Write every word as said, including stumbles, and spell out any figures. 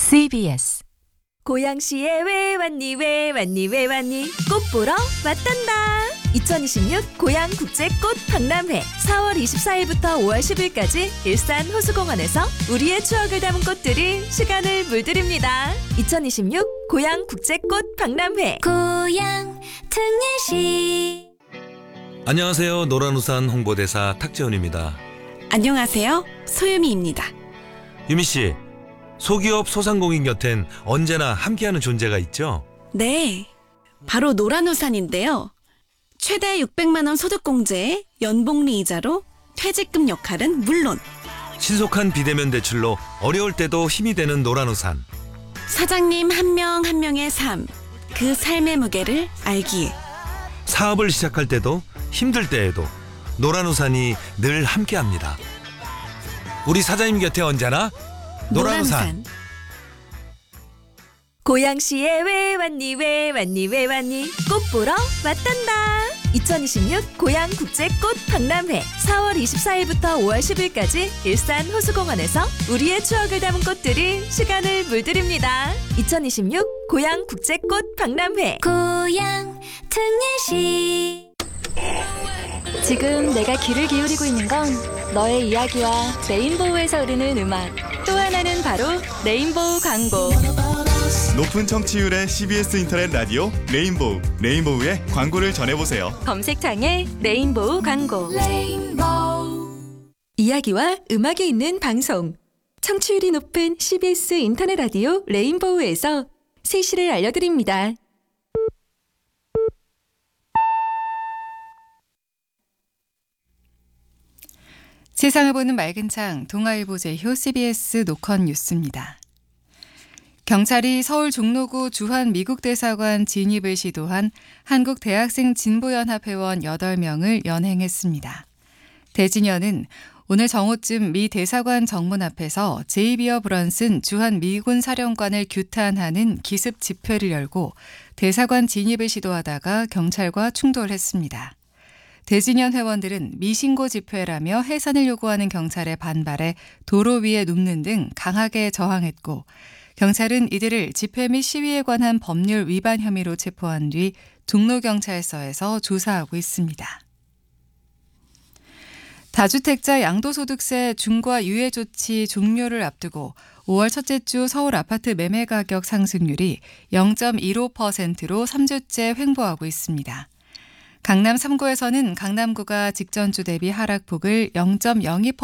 씨비에스 고양시에 왜 왔니 왜 왔니 왜 왔니 꽃 보러 왔단다. 이천이십육 고양국제꽃 박람회 사월 이십사일부터 오월 십일까지 일산 호수공원에서 우리의 추억을 담은 꽃들이 시간을 물들입니다. 이천이십육 고양국제꽃 박람회 고양 특례시. 안녕하세요. 노란우산 홍보대사 탁재훈입니다. 안녕하세요. 소유미입니다. 유미씨, 소기업 소상공인 곁엔 언제나 함께하는 존재가 있죠? 네, 바로 노란우산인데요. 최대 육백만 원 소득공제에 연복리 이자로 퇴직금 역할은 물론 신속한 비대면 대출로 어려울 때도 힘이 되는 노란우산. 사장님 한 명 한 명의 삶, 그 삶의 무게를 알기에 사업을 시작할 때도 힘들 때에도 노란우산이 늘 함께합니다. 우리 사장님 곁에 언제나 노란우산. 노란우산. 고양시에 왜 왔니 왜 왔니 왜 왔니 꽃 보러 왔단다. 이천이십육 고양국제꽃 박람회 사월 이십사일부터 오월 십일까지 일산 호수공원에서 우리의 추억을 담은 꽃들이 시간을 물들입니다. 이천이십육 고양국제꽃 박람회 고양 특례시. 지금 내가 귀를 기울이고 있는 건 너의 이야기와 레인보우에서 흐르는 음악, 또 하나는 바로 레인보우 광고. 높은 청취율의 씨비에스 인터넷 라디오 레인보우, 레인보우의 광고를 전해보세요. 검색창에 레인보우 광고. 이야기와 음악이 있는 방송, 청취율이 높은 씨비에스 인터넷 라디오 레인보우에서 세시를 알려드립니다. 세상을 보는 맑은 창, 동아일보 제휴 씨비에스 노컷 뉴스입니다. 경찰이 서울 종로구 주한 미국 대사관 진입을 시도한 한국 대학생 진보연합 회원 여덟 명을 연행했습니다. 대진연은 오늘 정오쯤 미 대사관 정문 앞에서 제이비어 브런슨 주한 미군 사령관을 규탄하는 기습 집회를 열고 대사관 진입을 시도하다가 경찰과 충돌했습니다. 대진연 회원들은 미신고 집회라며 해산을 요구하는 경찰의 반발에 도로 위에 눕는 등 강하게 저항했고, 경찰은 이들을 집회 및 시위에 관한 법률 위반 혐의로 체포한 뒤 종로경찰서에서 조사하고 있습니다. 다주택자 양도소득세 중과 유예 조치 종료를 앞두고 오월 첫째 주 서울 아파트 매매 가격 상승률이 영 점 일오 퍼센트로 삼 주째 횡보하고 있습니다. 강남 삼 구에서는 강남구가 직전주 대비 하락폭을 영 점 영이 퍼센트